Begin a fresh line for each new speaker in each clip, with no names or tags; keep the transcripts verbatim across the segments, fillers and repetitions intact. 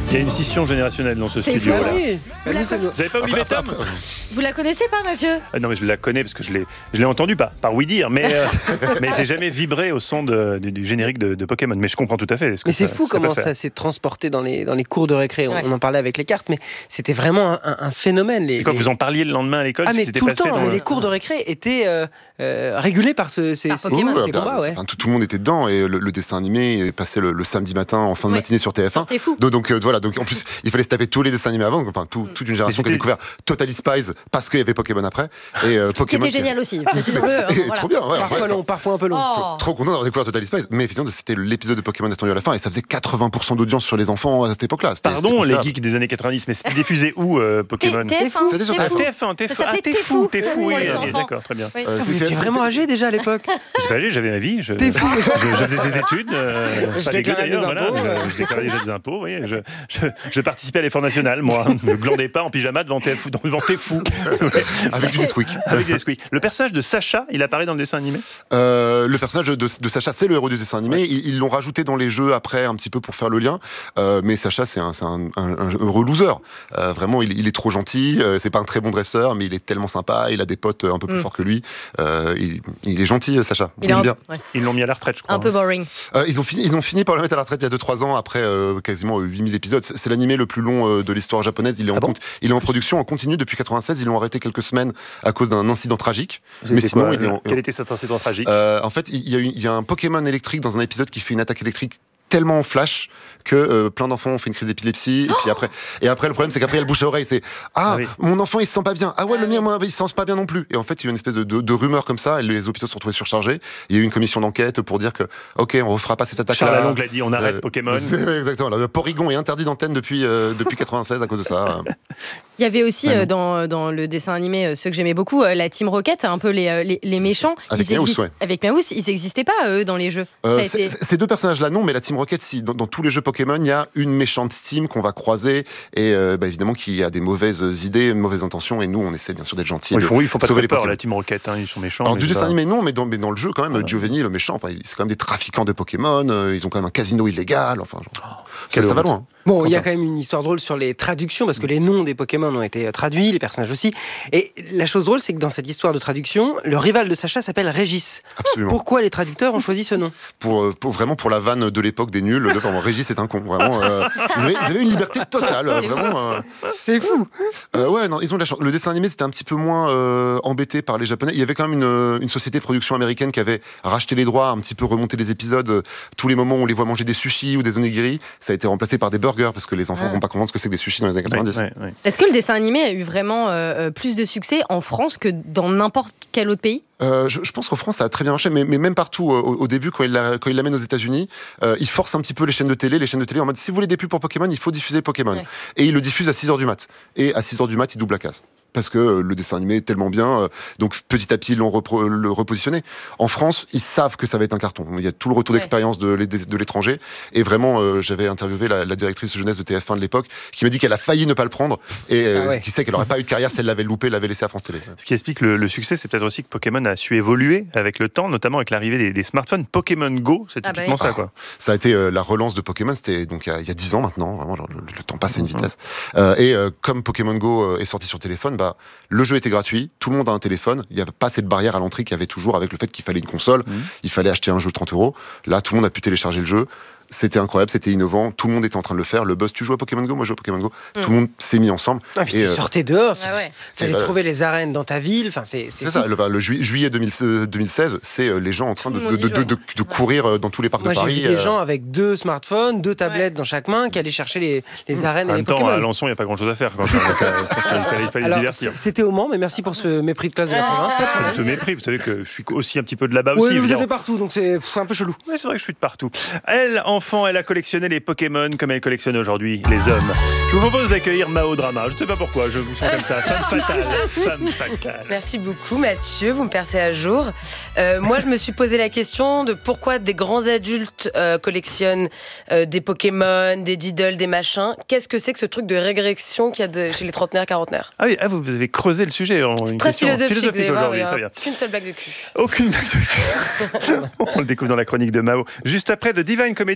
Il y a une scission générationnelle dans ce
C'est
studio.
fou,
Là.
oui.
Vous n'avez pas Olivier Tom?
Vous la connaissez pas, Mathieu?
Ah non, mais je la connais parce que je l'ai, je l'ai entendu, pas par oui dire, mais, euh, mais j'ai jamais vibré au son de, du, du générique de, de Pokémon. Mais je comprends tout à fait.
Mais c'est
ça,
fou
ça
comment
peut
ça
faire.
s'est transporté dans les, dans les cours de récré.
Ouais.
On en parlait avec les cartes, mais c'était vraiment un, un, un phénomène. Les,
Et quand
les...
vous en parliez le lendemain à l'école,
Ah,
ce
mais
qui s'était
tout le
passé
temps,
dans
mais
le-
les cours de récré étaient euh, euh, régulés par ce, ces,
Par
ces,
Pokémon.
ces
bah,
combats. Ouais.
enfin, tout, tout le monde était dedans et le, le dessin animé passait le, le samedi matin en fin de
Ouais.
matinée sur T F un.
T'es fou.
Donc, donc, euh, voilà, donc en plus il fallait se taper tous les dessins animés avant, enfin tout, toute une génération qui a
c'était-
découvert Totally Spies parce qu'il y avait Pokémon après et euh,
Qui
Pokémon
était génial aussi. précisons-le, hein,
Et
voilà.
trop bien, ouais,
Parfois
ouais.
long, parfois un peu long.
Oh.
Trop content d'avoir découvert Totally Spies, mais effectivement c'était l'épisode de Pokémon attendu à la fin et ça faisait quatre-vingts pour cent d'audience sur les enfants à cette époque-là. C'était- c'était
Pardon, les
considérable.
geeks des années quatre-vingt-dix, mais c'était diffusé où euh, Pokémon?
T F un.
C'était sur
Ah,
T F un.
T F un, T F un.
Ça s'appelait
Ah, t'es fou,
T'es
t'es
fou
fou, oui,
pour les
ok,
enfants.
d'accord, très bien.
Oui.
Euh,
Ah, vous
T F un,
étiez vraiment âgé déjà à l'époque.
J'étais âgé, j'avais ma vie, je,
T'es fou.
je, je faisais des études, euh,
Je
pas dégueu
déclarais mes
d'ailleurs, voilà,
impôts,
mais
euh.
je, je déclarais déjà des impôts, oui, je, je, je participais à l'effort national, moi, ne glandais pas en pyjama devant T F, devant T'es fou,
avec du Nesquik.
avec des Nesquik. Le personnage de Sacha, il apparaît dans le dessin animé?
Euh, le personnage de, de Sacha, c'est le héros du dessin animé. Ils, ils l'ont rajouté dans les jeux après, un petit peu pour faire le lien. Euh, mais Sacha, c'est un, c'est un, un, un heureux loser. Euh, vraiment, il, il est trop gentil. Euh, c'est pas un très bon dresseur, mais il est tellement sympa. Il a des potes un peu plus
Mm.
forts que lui. Euh, il, il est gentil, Sacha.
Il
Il
est
aime
un,
bien.
ouais,
Ils l'ont mis à la retraite, je crois.
un peu boring.
Euh, ils, ont fini, ils ont fini par le mettre à la retraite il y a deux trois ans, après euh, quasiment huit mille épisodes. C'est, c'est l'animé le plus long euh, de l'histoire japonaise. Il est, en
Ah bon
compte- il est en production en continu depuis quatre-vingt-seize. Ils l'ont arrêté quelques semaines à cause d'un incident tragique.
C'était
Mais sinon,
quoi,
il est en-
Quel était cet incident tragique?
Euh, en fait, il y, a une- il y a un Pokémon électrique dans un épisode qui fait une attaque électrique tellement en flash que euh, plein d'enfants ont fait une crise d'épilepsie et puis après et après le problème c'est qu'après il y a le bouche à oreille, c'est ah,
Ah oui.
mon enfant il se sent pas bien, ah ouais
Ah
le mien
oui.
moi, il se sent pas bien non plus, et en fait il y a eu une espèce de, de, de rumeur comme ça et les hôpitaux se sont retrouvés surchargés. Il y a eu une commission d'enquête pour dire que ok on refera pas cette attaque
Charles
là.
Lalonde l'a dit, on arrête Pokémon.
Exactement, le Porygon est interdit d'antenne depuis euh, depuis quatre-vingt-seize à cause de ça.
Il y avait aussi
Ouais,
euh,
non.
dans, dans le dessin animé, euh, ceux que j'aimais beaucoup, euh, la Team Rocket, un peu les, euh, les, les méchants.
Avec
ils
Meowth,
existent-
ouais.
Avec Meowth, ils n'existaient pas, eux, dans les jeux.
Euh,
Ça a
c'est-
été-
c'est- Ces deux personnages-là, non, mais la Team Rocket, si. Dans, dans tous les jeux Pokémon, il y a une méchante team qu'on va croiser et euh, bah, évidemment qui a des mauvaises idées, mauvaises intentions, et nous, on essaie bien sûr d'être gentils.
Ils
de
font, il faut pas
sauver
trop
les
peur,
Pokémon.
la Team Rocket, hein, ils sont méchants.
Alors
mais
du
c'est
dessin
pas-
animé, non, mais dans, mais dans le jeu, quand même,
Voilà.
Giovanni, le méchant, enfin, c'est quand même des trafiquants de Pokémon, euh, ils ont quand même un casino illégal, enfin, genre, ça,
quelle
ça va
honte.
loin.
Bon, il y a
Enfin.
quand même une histoire drôle sur les traductions, parce que les noms des Pokémon ont été traduits, les personnages aussi. Et la chose drôle, c'est que dans cette histoire de traduction, le rival de Sacha s'appelle Régis.
Absolument.
Pourquoi les traducteurs ont choisi ce nom?
Pour, euh, pour- vraiment pour la vanne de l'époque des nuls, de vraiment, Régis est un con, vraiment. euh, ils, avaient, ils avaient une liberté totale, euh, vraiment. euh,
C'est fou.
Euh, ouais, non, ils ont de la chance. Le dessin animé, c'était un petit peu moins euh, embêté par les Japonais. Il y avait quand même une, une société de production américaine qui avait racheté les droits, un petit peu remonté les épisodes. Euh, Tous les moments où on les voit manger des sushis ou des onigiri, ça a été remplacé par des burgers parce que les enfants ne
Ah.
vont pas comprendre ce que c'est que des sushis dans les années
Ouais,
quatre-vingt-dix.
ouais, ouais.
Est-ce que le dessin animé a eu vraiment euh, euh, plus de succès en France que dans n'importe quel autre pays?
Euh, je, je pense qu'en France, ça a très bien marché, mais, mais même partout, euh, au, au début, quand il, la- quand il l'amène aux États-Unis, euh, il force un petit peu les chaînes de télé, les chaînes de télé en mode si vous voulez des pubs pour Pokémon, il faut diffuser Pokémon.
Ouais.
Et il le diffuse à six heures du mat. Et à six heures du mat, il double la case. Parce que euh, le dessin animé est tellement bien, euh, donc petit à petit ils l'ont repro- le repositionné. En France, ils savent que ça va être un carton. Il y a tout le retour
Ouais.
d'expérience de, l'é- de l'étranger. Et vraiment, euh, j'avais interviewé la, la directrice jeunesse de T F un de l'époque, qui m'a dit qu'elle a failli ne pas le prendre, et euh,
Ah ouais.
qui sait qu'elle n'aurait pas eu de carrière si elle l'avait loupé, l'avait laissé à France Télé.
Ce qui explique le, le succès, c'est peut-être aussi que Pokémon a su évoluer avec le temps, notamment avec l'arrivée des, des smartphones. Pokémon Go, c'est
Ah bah
typiquement
oui.
ça, quoi.
Ça a été euh, la relance de Pokémon, c'était donc il y a- il y a dix ans maintenant, vraiment, genre, le, le temps passe à une vitesse. Euh, et euh, comme Pokémon Go euh, est sorti sur téléphone, bah, le jeu était gratuit, tout le monde a un téléphone, il n'y avait pas cette barrière à l'entrée qu'il y avait toujours avec le fait qu'il fallait une console,
Mhm.
il fallait acheter un jeu de trente euros. Là, tout le monde a pu télécharger le jeu. C'était incroyable, c'était innovant, tout le monde était en train de le faire. Le buzz, tu joues à Pokémon Go, moi je joue à Pokémon Go.
Mm.
Tout le monde s'est mis ensemble.
Ah, puis
Et,
tu
euh,
sortais dehors,
Ah ouais.
fallait
Et voilà.
trouver les arènes dans ta ville. Enfin, c'est c'est
C'est
fou.
ça, le, le jui- juillet deux mille seize, c'est euh, les gens en train
Tout
de,
le monde
de,
y
de,
joue.
de- de courir euh, dans tous les parcs
Moi,
de
j'ai
Paris.
vu des
euh,
gens avec deux smartphones, deux tablettes dans chaque main, qui allaient chercher les, les arènes
En
et les
même temps,
Pokémon.
à Alençon, il n'y a pas grand-chose à faire. Quoi. Donc, euh, il fallait, il fallait se
Alors,
divertir.
c- c'était au Mans, mais merci pour ce mépris de classe de la province. pas de problème.
Je te mépris, vous savez que je suis aussi un petit peu de là-bas
Oui,
aussi.
vous
évidemment.
êtes de partout, donc c'est pff, un peu chelou.
Oui, c'est vrai que je suis de partout. Elle, enfant, elle a collectionné les Pokémon comme elle collectionne aujourd'hui les hommes. Je vous propose d'accueillir Mao Drama. Je ne sais pas pourquoi, je vous sens comme ça. Femme fatale, femme fatale.
Merci beaucoup Mathieu, vous me percez à jour. Euh, moi je me suis posé la question de pourquoi des grands adultes euh, collectionnent euh, des Pokémon, des Diddle, des machins. Qu'est-ce que c'est que ce truc de régression qu'il y a de, chez les trentenaires, quarantenaires?
Ah oui, ah, vous avez creusé le sujet. En
C'est
une
très
question
philosophique, vous allez voir,
aujourd'hui.
il y a
Très bien.
qu'une seule blague de cul.
Aucune blague de cul. On le découvre dans la chronique de Mao. Juste après The Divine Comedy.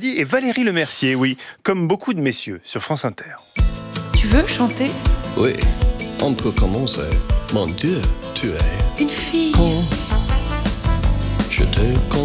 Dali et Valérie Lemercier, oui, comme beaucoup de messieurs sur France Inter.
Tu veux chanter?
Oui, on peut commencer. Mon Dieu, tu es
une fille.
Quand je te